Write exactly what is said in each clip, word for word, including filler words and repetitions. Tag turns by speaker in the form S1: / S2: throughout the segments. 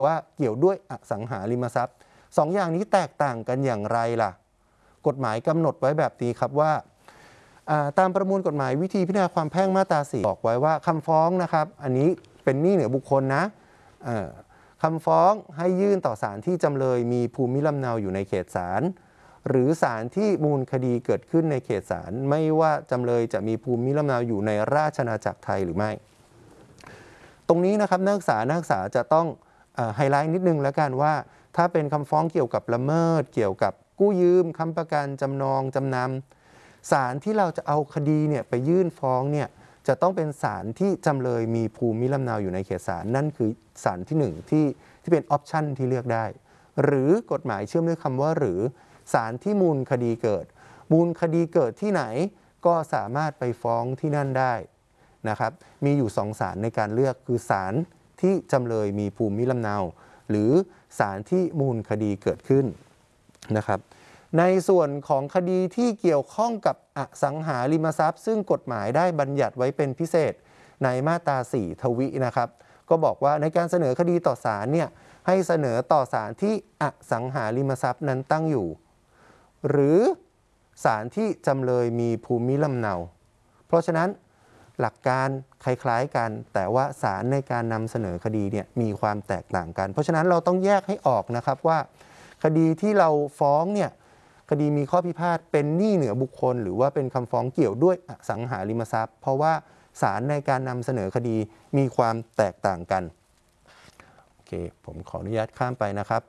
S1: ว่าเกี่ยวด้วยอสังหาริมทรัพย์สองอย่างนี้แตกต่างกันอย่างไรล่ะกฎหมายกำหนดไว้แบบนี้ครับว่าตามประมวลกฎหมายวิธีพิจารณาความแพ่งมาตราสี่บอกไว้ว่าคำฟ้องนะครับอันนี้เป็นหนี้เหนือบุคคลนะคำฟ้องให้ยื่นต่อศาลที่จำเลยมีภูมิลำเนาอยู่ในเขตศาลหรือศาลที่มูลคดีเกิดขึ้นในเขตศาลไม่ว่าจำเลยจะมีภูมิลำเนาอยู่ในราชอาณาจักรไทยหรือไม่ตรงนี้นะครับนักศึกษานักศึกษาจะต้องไฮไลท์นิดนึงแล้วกันว่าถ้าเป็นคำฟ้องเกี่ยวกับละเมิดเกี่ยวกับกู้ยืมค้ำประกันจำนองจำนำศาลที่เราจะเอาคดีเนี่ยไปยื่นฟ้องเนี่ยจะต้องเป็นศาลที่จำเลยมีภูมิลำเนาอยู่ในเขตศาลนั่นคือศาลที่หนึ่งที่ที่เป็นออปชันที่เลือกได้หรือกฎหมายเชื่อมด้วยคำว่าหรือศาลที่มูลคดีเกิดมูลคดีเกิดที่ไหนก็สามารถไปฟ้องที่นั่นได้นะครับมีอยู่สองศาลในการเลือกคือศาลที่จำเลยมีภูมิลำเนาหรือศาลที่มูลคดีเกิดขึ้นนะครับในส่วนของคดีที่เกี่ยวข้องกับอสังหาริมทรัพย์ซึ่งกฎหมายได้บัญญัติไว้เป็นพิเศษในมาตราสี่ทวินะครับก็บอกว่าในการเสนอคดีต่อศาลเนี่ยให้เสนอต่อศาลที่อสังหาริมทรัพย์นั้นตั้งอยู่หรือศาลที่จำเลยมีภูมิลำเนาเพราะฉะนั้นหลักการคล้ายๆกันแต่ว่าศาลในการนำเสนอคดีเนี่ยมีความแตกต่างกันเพราะฉะนั้นเราต้องแยกให้ออกนะครับว่าคดีที่เราฟ้องเนี่ยคดีมีข้อพิพาทเป็นหนี้เหนือบุคคลหรือว่าเป็นคำฟ้องเกี่ยวด้วยอสังหาริมทรัพย์เพราะว่าศาลในการนำเสนอคดีมีความแตกต่างกันโอเคผมขออนุญาตข้ามไปนะครับ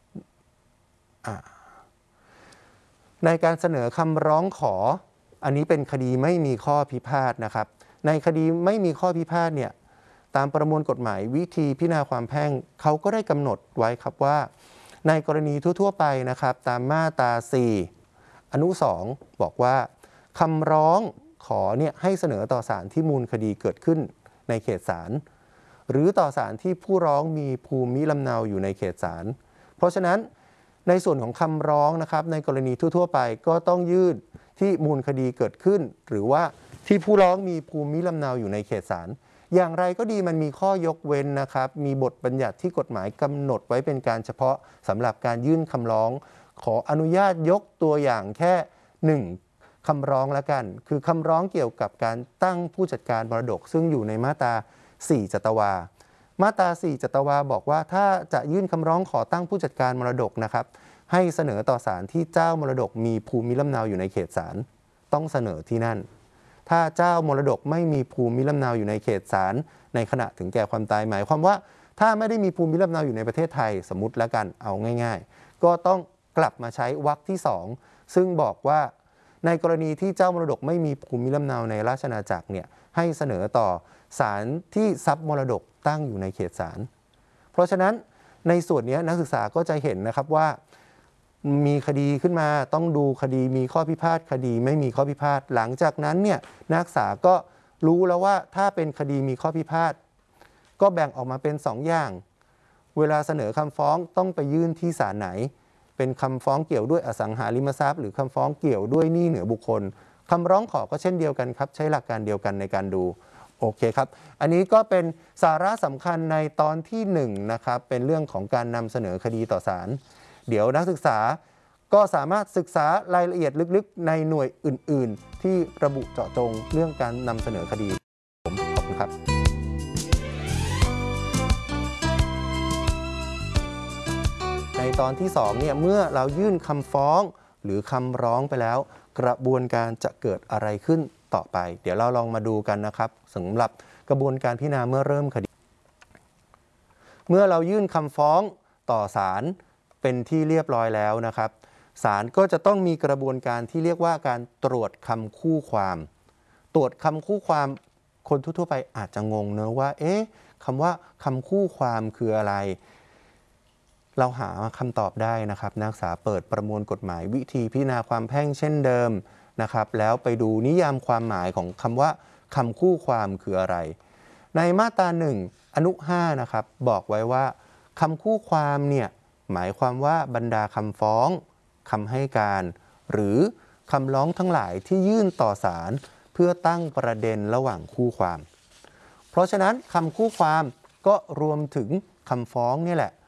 S1: ในการเสนอคำร้องขออันนี้เป็นคดีไม่มีข้อพิพาทนะครับในคดีไม่มีข้อพิพาทเนี่ยตามประมวลกฎหมายวิธีพิจารณาความแพ่งเขาก็ได้กำหนดไว้ครับว่าในกรณีทั่วๆไปนะครับตามมาตราสี่อนุสองบอกว่าคำร้องขอเนี่ยให้เสนอต่อศาลที่มูลคดีเกิดขึ้นในเขตศาลหรือต่อศาลที่ผู้ร้องมีภูมิลำเนาอยู่ในเขตศาลเพราะฉะนั้นในส่วนของคำร้องนะครับในกรณีทั่วๆไปก็ต้องยื่นที่มูลคดีเกิดขึ้นหรือว่าที่ผู้ร้องมีภูมิลำเนาอยู่ในเขตศาลอย่างไรก็ดีมันมีข้อยกเว้นนะครับมีบทบัญญัติที่กฎหมายกำหนดไว้เป็นการเฉพาะสำหรับการยื่นคำร้องขออนุญาตยกตัวอย่างแค่หนึ่งคำร้องละกันคือคำร้องเกี่ยวกับการตั้งผู้จัดการมรดกซึ่งอยู่ในมาตราสี่จัตวามาตราสี่จัตวาบอกว่าถ้าจะยื่นคำร้องขอตั้งผู้จัดการมรดกนะครับให้เสนอต่อศาลที่เจ้ามรดกมีภูมิลำเนาอยู่ในเขตศาลต้องเสนอที่นั่นถ้าเจ้ามรดกไม่มีภูมิลำเนาอยู่ในเขตศาลในขณะถึงแก่ความตายหมายความว่าถ้าไม่ได้มีภูมิลำเนาอยู่ในประเทศไทยสมมติแล้วกันเอาง่ายๆก็ต้องกลับมาใช้วรรคที่สองซึ่งบอกว่าในกรณีที่เจ้ามรดกไม่มีภูมิลำเนาในราชอาณาจักรเนี่ยให้เสนอต่อศาลที่ทรัพย์มรดกตั้งอยู่ในเขตศาลเพราะฉะนั้นในส่วนนี้นักศึกษาก็จะเห็นนะครับว่ามีคดีขึ้นมาต้องดูคดีมีข้อพิพาทคดีไม่มีข้อพิพาทหลังจากนั้นเนี่ยนักศึกษาก็รู้แล้วว่าถ้าเป็นคดีมีข้อพิพาทก็แบ่งออกมาเป็นสองอย่างเวลาเสนอคำฟ้องต้องไปยื่นที่ศาลไหนเป็นคำฟ้องเกี่ยวด้วยอสังหาริมทรัพย์หรือคำฟ้องเกี่ยวด้วยหนี้เหนือบุคคลคำร้องขอก็เช่นเดียวกันครับใช้หลักการเดียวกันในการดูโอเคครับอันนี้ก็เป็นสาระสำคัญในตอนที่หนึ่งนะครับเป็นเรื่องของการนำเสนอคดีต่อศาลเดี๋ยวนักศึกษาก็สามารถศึกษารายละเอียดลึกๆในหน่วยอื่นๆที่ระบุเจาะจงเรื่องการนำเสนอคดีผมขอบคุณครับในตอนที่สองเนี่ยเมื่อเรายื่นคำฟ้องหรือคำร้องไปแล้วกระบวนการจะเกิดอะไรขึ้นต่อไปเดี๋ยวเราลองมาดูกันนะครับสำหรับกระบวนการพิจารณาเมื่อเริ่มคดีเมื่อเรายื่นคำฟ้องต่อศาลเป็นที่เรียบร้อยแล้วนะครับศาลก็จะต้องมีกระบวนการที่เรียกว่าการตรวจคำคู่ความตรวจคำคู่ความคนทั่วๆไปอาจจะงงเนอะว่าเอ๊ะคำว่าคำคู่ความคืออะไรเราหาคำตอบได้นะครับนักศึกษาเปิดประมวลกฎหมายวิธีพิจารณาความแพ่งเช่นเดิมนะครับแล้วไปดูนิยามความหมายของคำว่าคำคู่ความคืออะไรในมาตราหนึ่งอนุห้านะครับบอกไว้ว่าคำคู่ความเนี่ยหมายความว่าบรรดาคำฟ้องคำให้การหรือคำร้องทั้งหลายที่ยื่นต่อศาลเพื่อตั้งประเด็นระหว่างคู่ความเพราะฉะนั้นคำคู่ความก็รวมถึงคำฟ้องนี่แหละ